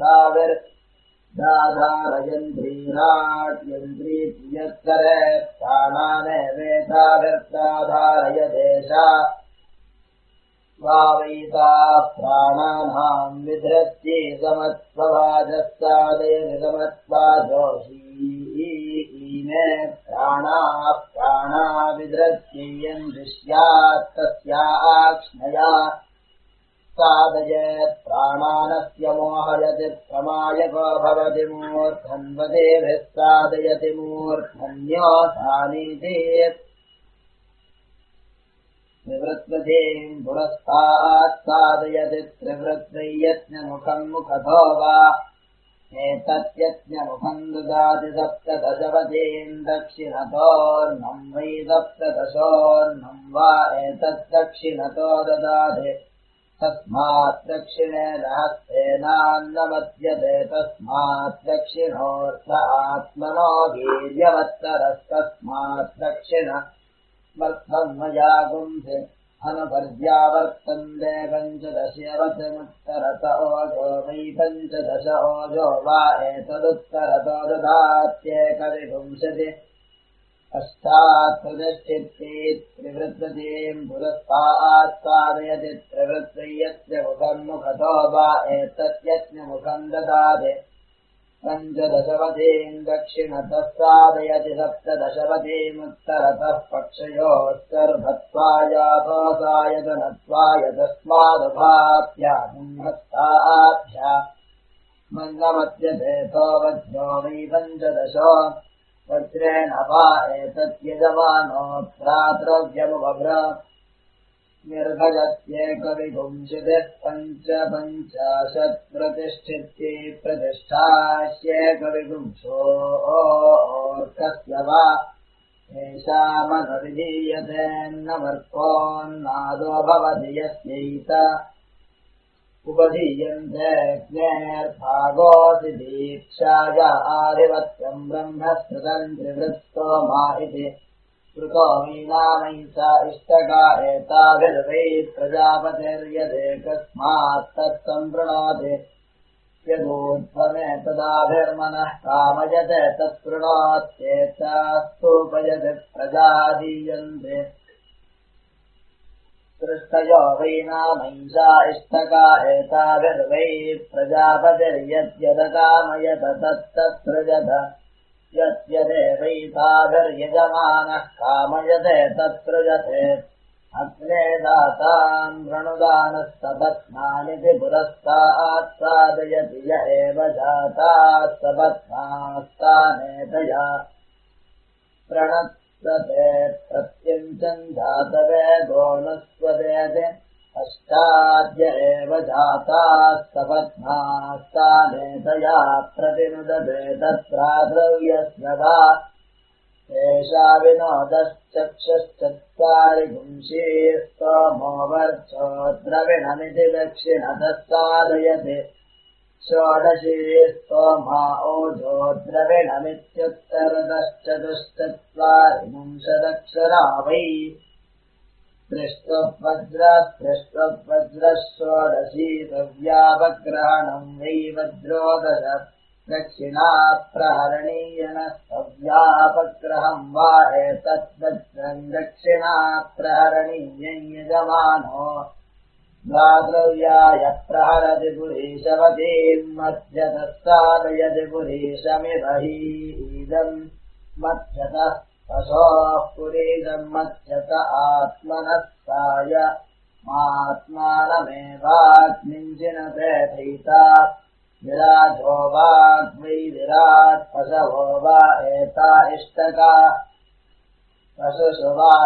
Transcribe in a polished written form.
दाधारयन्त्रीराट्यन्त्रीयत्करे प्राणानेवेताभिर्दाधारयदेशा वावैताः प्राणानाम् विधृत्ये समत्ववाजस्तादेविसमत्वाजोषी इमे प्राणाः प्राणा विधृत्येयम् दृश्यात् तस्याक्ष्णया साधयेत् प्राणानस्य मोहयति प्रमायको भवति मूर्धन्वदेभिः साधयति मूर्धन्योऽथानीति त्रिवृत्तधीम् पुरस्तात् साधयति त्रिवृत्तयज्ञमुखम् मुखतो वा एतत्यज्ञमुखम् ददाति सप्तदशवतीम् दक्षिणतोऽर्णम् वै सप्तदशोऽर्णम् वा एतद्दक्षिणतो ददाति तस्मात् दक्षिणेन हस्तेनान्नमद्यते तस्मात् दक्षिणोऽर्थ आत्मनो वीर्यवत्तरस्तस्मात् दक्षिणमर्थमयागुंसि अनुपर्यावर्तन्ते पञ्चदशवतमुत्तरत ओजो वै पञ्चदश ओजो वा एतदुत्तरतो ददात्येकविंशति अष्टात् प्रतिष्ठिते त्रिवृत्तधीम् पुरस्तात् साधयति त्रिवृत्तयज्ञमुखन्मुखतो वा एतद्यज्ञमुखम् ददाति पञ्चदशवतीम् दक्षिणतः साधयति सप्तदशवतीमुत्तरतः पक्षयोस्तर्भत्वायातोसायतनत्वाय तस्मादुभाभ्यामुहस्ताभ्या मन्नमत्यथेतो वज्रो वै पञ्चदशो वज्रेण वा एतद्यजमानो भ्रातृव्यमुभ्र निर्भजत्येकविंशतिः पञ्चपञ्चाशत् प्रतिष्ठिते प्रतिष्ठास्येकविंशोऽर्कस्य वा येषामनविधीयतेऽन्नमर्कोन्नादो भवति यस्यैत उपधीयन्तेऽग्नेर्भागोऽसि दीक्षाया आधिपत्यम् ब्रह्मस्मृतम् त्रिवृत्तो मा इति श्रुतो मीनामयिषा इष्टका एताभिर्वै प्रजापतिर्यदेकस्मात् तत्सम्पृणोति यदूर्ध्वमेतदाभिर्मनः कामयते तत्पृणोत्येतास्तूपयति प्रजादीयन्ते सृष्टयो वै नामैषा इष्टका एताभिर्वै प्रजापतिर्यद्यदकामयत तत्तत्सृजत यद्यदेवैताभिर्यजमानः कामयते तत्सृजते अग्ने दातान् वृणुदानः सपत्नानिति पुरस्तात् साधयति य एव जातात् सपत्नास्तानेतया प्रणत्सते प्रत्यञ्चम् जातवेदो न स्वदेति अष्टाद्य एव जाताः सपत्नास्तानेतया प्रतिनुदते तत्राद्रव्यस्य वा एषा विनोदश्चक्षुश्चत्वारि पुंशीस्तोमो वर्चो द्रविणमिति दक्षिणतः साधयति षोडशी स्तोमा ओजो द्रविणमित्युत्तरतश्चतुश्चत्वारिंशदक्षरा वै त्रिष्टुप्वज्रः षोडशी सव्यापग्रहणम् वै वज्रोदश दक्षिणाप्रहरणीयनस्तव्यापग्रहम् वा एतद्वज्रम् दक्षिणाप्रहरणीयम् यजमानो द्वाद्रव्याय प्रहरति पुरीशवतीम् मध्यतः साधयति पुरीशमिव हीदम् मध्यतः पशोः पुरीशम् मध्यत आत्मनः साय मात्मानमेवाग्निञ्जिनते धैता विराजो वाग्वै विराट् पशवो वा एता इष्टका पशुषु वा